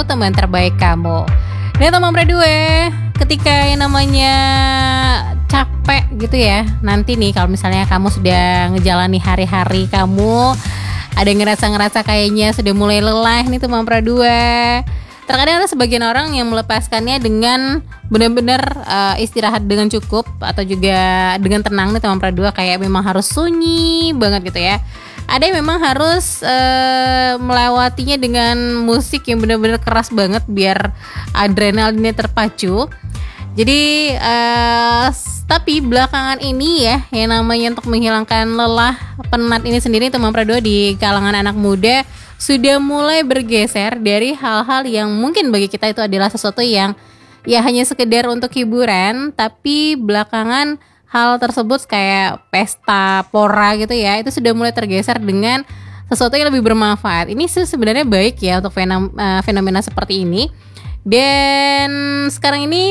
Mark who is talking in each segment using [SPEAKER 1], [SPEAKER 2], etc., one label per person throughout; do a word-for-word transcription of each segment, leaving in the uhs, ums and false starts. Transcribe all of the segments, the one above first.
[SPEAKER 1] kamu, teman terbaik kamu. Nah teman Pradue, ketika yang namanya capek gitu ya, nanti nih kalau misalnya kamu sudah ngejalani hari-hari kamu, ada yang ngerasa-ngerasa kayaknya sudah mulai lelah nih teman Pradue. Terkadang ada sebagian orang yang melepaskannya dengan benar-benar uh, istirahat dengan cukup atau juga dengan tenang nih teman Pradua, kayak memang harus sunyi banget gitu ya. Ada yang memang harus uh, melewatinya dengan musik yang benar-benar keras banget biar adrenalinnya terpacu. Jadi uh, tapi belakangan ini ya, yang namanya untuk menghilangkan lelah penat ini sendiri teman Pradua di kalangan anak muda sudah mulai bergeser dari hal-hal yang mungkin bagi kita itu adalah sesuatu yang ya hanya sekedar untuk hiburan, tapi belakangan hal tersebut kayak pesta pora gitu ya, itu sudah mulai tergeser dengan sesuatu yang lebih bermanfaat. Ini sih sebenarnya baik ya untuk fenomena, fenomena seperti ini. Dan sekarang ini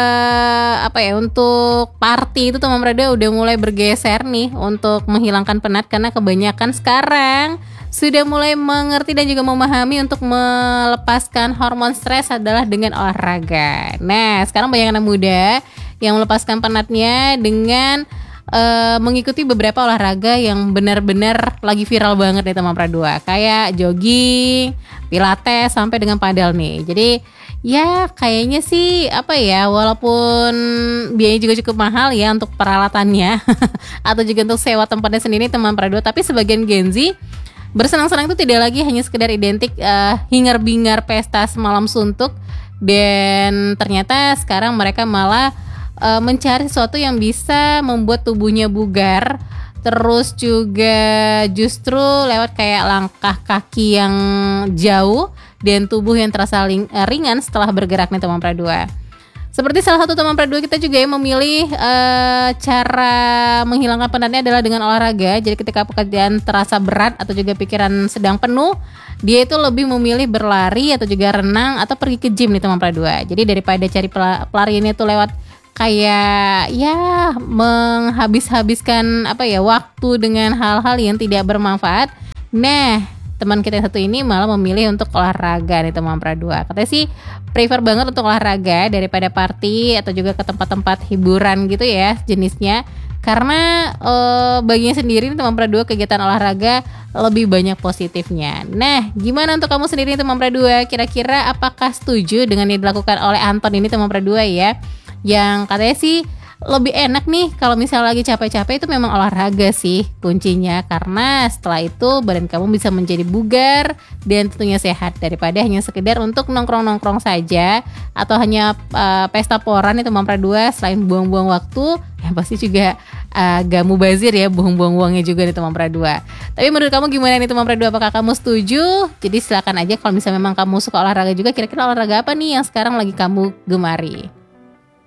[SPEAKER 1] uh, apa ya, untuk party itu teman Pradua udah mulai bergeser nih untuk menghilangkan penat, karena kebanyakan sekarang sudah mulai mengerti dan juga memahami untuk melepaskan hormon stres adalah dengan olahraga. Nah, sekarang banyak anak muda yang melepaskan penatnya dengan uh, mengikuti beberapa olahraga yang benar-benar lagi viral banget nih teman Pradua, kayak jogging, pilates, sampai dengan padel nih. Jadi ya kayaknya sih apa ya, walaupun biayanya juga cukup mahal ya untuk peralatannya atau juga untuk sewa tempatnya sendiri teman Pradua, tapi sebagian Gen Z bersenang-senang itu tidak lagi hanya sekedar identik uh, hingar-bingar pesta semalam suntuk, dan ternyata sekarang mereka malah uh, mencari sesuatu yang bisa membuat tubuhnya bugar, terus juga justru lewat kayak langkah kaki yang jauh dan tubuh yang terasa ling- ringan setelah bergerak nih teman Pradua. Seperti salah satu teman Pradua kita juga yang memilih uh, cara menghilangkan penatnya adalah dengan olahraga. Jadi ketika pekerjaan terasa berat atau juga pikiran sedang penuh, dia itu lebih memilih berlari atau juga renang atau pergi ke gym nih teman Pradua. Jadi daripada cari pel- pelariannya itu lewat kayak ya menghabis-habiskan apa ya waktu dengan hal-hal yang tidak bermanfaat. Nah, teman kita yang satu ini malah memilih untuk olahraga nih teman Pradua. Katanya sih prefer banget untuk olahraga daripada party atau juga ke tempat-tempat hiburan gitu ya jenisnya. Karena e, baginya sendiri nih teman Pradua, kegiatan olahraga lebih banyak positifnya. Nah, gimana untuk kamu sendiri teman Pradua? Kira-kira apakah setuju dengan yang dilakukan oleh Anton ini teman Pradua ya? Yang katanya sih lebih enak nih kalau misalnya lagi capek-capek itu memang olahraga sih kuncinya, karena setelah itu badan kamu bisa menjadi bugar dan tentunya sehat daripada hanya sekedar untuk nongkrong-nongkrong saja atau hanya uh, pesta pora nih teman Pradua. Selain buang-buang waktu, yang pasti juga uh, gak mubazir ya, buang-buang uangnya juga nih teman Pradua. Tapi menurut kamu gimana nih teman Pradua? Apakah kamu setuju? Jadi silakan aja kalau misalnya memang kamu suka olahraga juga, kira-kira olahraga apa nih yang sekarang lagi kamu gemari?